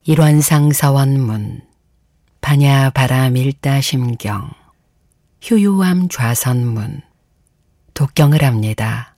일원상 서원문, 반야 바람 일다 심경, 휴유암 좌선문, 독경을 합니다.